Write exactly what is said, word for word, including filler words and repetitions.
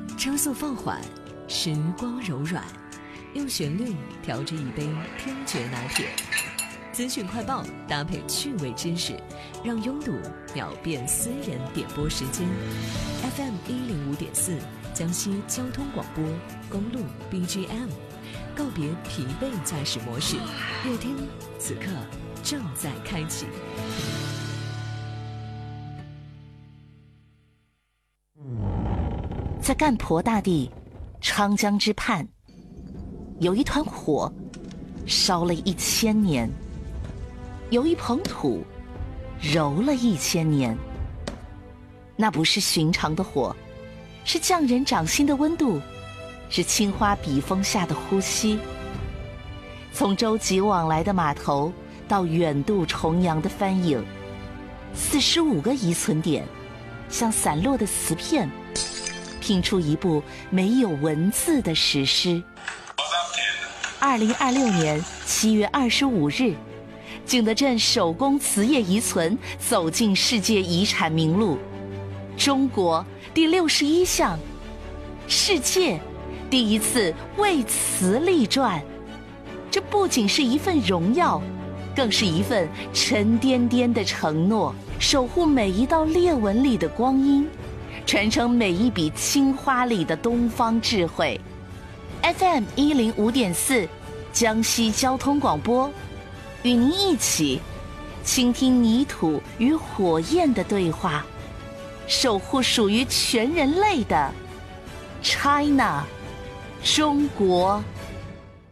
车速放缓，时光柔软，用旋律调制一杯听觉拿铁。资讯快报搭配趣味知识，让拥堵秒变私人点播时间。F M 一零五点四，江西交通广播，公路 B G M， 告别疲惫驾驶模式，乐听此刻正在开启。 在干婆大地昌江之畔，有一团火烧了一千年，有一捧土揉了一千年。那不是寻常的火，是匠人掌心的温度，是青花笔锋下的呼吸。从舟楫往来的码头到远渡重洋的帆影，四十五个遗存点像散落的瓷片，拼出一部没有文字的史诗。二零二六年七月二十五日，景德镇手工瓷业遗存走进世界遗产名录，中国第六十一项，世界第一次为瓷立传。这不仅是一份荣耀，更是一份沉甸甸的承诺，守护每一道裂纹里的光阴，传承每一笔青花里的东方智慧。 F M 一零五点四，江西交通广播，与您一起倾听泥土与火焰的对话，守护属于全人类的 China 中国。